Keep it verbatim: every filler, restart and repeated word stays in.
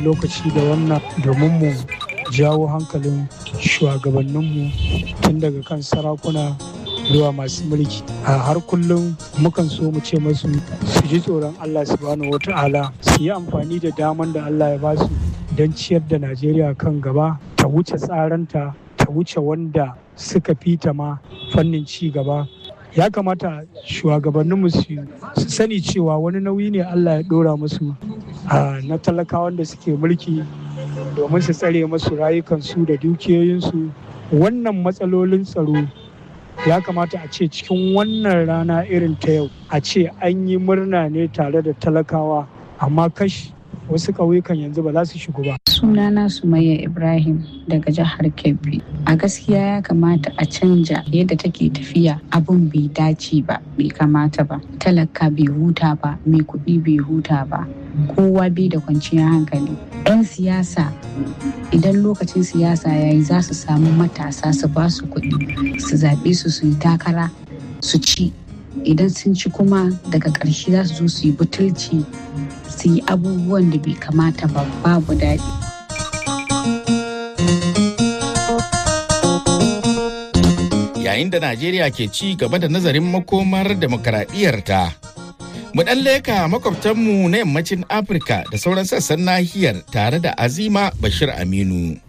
lokaci da wannan domin mu jawo hankalin shugabanninmu tun daga kan sarakuna zuwa masu mulki. A har kullum mukan so mu ce masu su ji tsoron Allah subhanahu wata'ala, su yi amfani da daman da Allah ya basu don ciyar da Najeriya kan gaba, ta wuce tsaranta, ta wuce wanda suka fita ma fannin ci gaba. Ya kamata shugabanninmu su sani cewa wani nauyi ne Allah ya dora musu na talakawan da suke mulki domin su tsare masu rayukansu da dukiyoyinsu. Wannan matsalolin tsaro ya kamata a ce cikin wannan rana irin ta yau a ce an yi murna ne tare da talakawa, amma kashi wasu ƙauyukan yanzu ba za su shigo ba. Sunana Sumayya Ibrahim daga jihar Kebbi. A gaskiya ya kamata a canja yadda take tafiya, abun bai dace ba, bai kamata ba. Talaka bai huta ba, mai kuɗi bai huta ba, kowa bai da kwanciyar hankali. 'Yan siyasa idan lokacin siyasa ya yi za su samu matasa su ba su kuɗi su zaɓe su su yi takara su ci. Idan sun ci kuma daga ƙarshe za su zo su yi butulci, su yi abubuwan da bai kamata ba, babu daɗi. Yayin da Najeriya ke ci gaba da nazarin makomar demokaradiyyarta, mu ɗan leka makwabtanmu na yammacin Afirka da sauran sassan nahiyar tare da Azima Bashir Aminu.